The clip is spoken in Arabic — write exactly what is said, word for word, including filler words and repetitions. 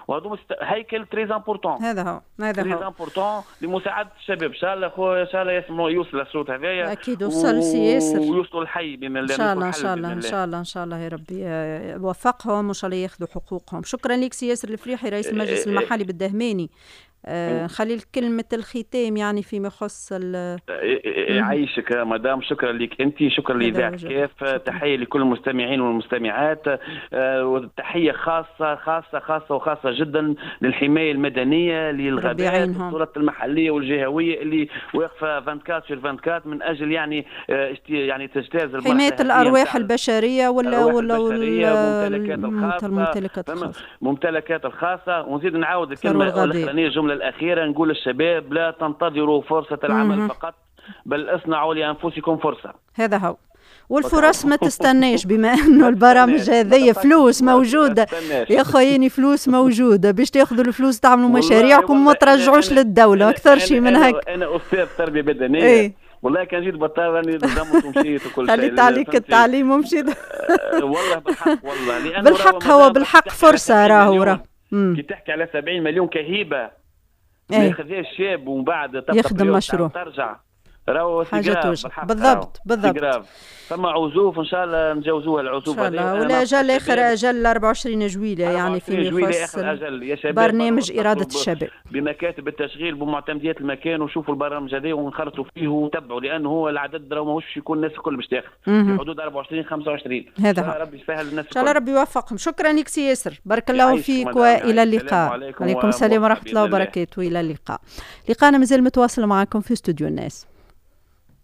وهذوما هيكل تري امبورتون. هذا هو هذا تري هو امبورتون لمساعده الشباب. ان شاء الله خويا ان شاء الله يسمعوا يوصل الصوت هذايا اكيد وصل سي ياسر ويوصلوا الحي بين ان شاء الله ان شاء الله ان شاء الله ان شاء الله يا ربي يوفقهم وان شاء الله ياخذوا حقوقهم. شكرا لك سي ياسر الفريحي رئيس المجلس المحلي بالدهماني. نخلي آه كلمة الختام يعني فيما يخص يعيشك مدام. شكرا لك انت، شكرا لإذاعة كيف، تحية لكل المستمعين والمستمعات، آه وتحية خاصة خاصة خاصة وخاصة جدا للحماية المدنية للغابات والسلطات المحلية والجهوية اللي واقفة أربعة وعشرين في أربعة وعشرين من أجل يعني آه يعني تجتاز حماية الأرواح البشرية ولا ولا الممتلكات الخاصة الممتلكات الخاصة. ونزيد نعاود الكلمة الأخرانية الجملة الأخيرة، نقول للشباب لا تنتظروا فرصة العمل مم. فقط، بل اصنعوا لأنفسكم فرصة. هذا هو. والفرص ما تستناش، بما انه البرامج هذه فلوس موجوده يا خايني، فلوس موجوده باش تاخذوا الفلوس تعملوا مشاريعكم وما ترجعوش للدوله اكثر شيء من هيك. انا استاذ تربيه بدنيه ايه؟ والله كان جيت بطال راني نظمت ومشيت وكل شيء. خليت عليك التعليم ومشيت. والله بالحق والله لأنه بالحق هو بالحق فرصه راهو راه كي تحكي على سبعين مليون كهيبه ما ياخذهاش شاب ومن بعد يخدم مشروع ترجع راهو حاجه بالضبط بالضبط. ثم عزوف ان شاء الله نجاوزوها العزوف ان شاء الله. ولا اجل اخر اجل أربعة وعشرين جويلة يعني في يخص برنامج اراده الشباب بمكاتب التشغيل بمعتمديات المكان، وشوفوا البرامج هذه ونخرطوا فيه وتبعوا، لانه هو العدد راه ماهوش يكون الناس الكل باش تاخذ في حدود أربعة وعشرين خمسة وعشرين. هذا هو ربي يسهل الناس ان شاء الله ربي يوفقهم. شكرا لك سي ياسر، بارك الله فيك والى اللقاء. عليكم السلام ورحمه الله وبركاته والى اللقاء. لقاءنا مازال متواصل معكم في استوديو الناس.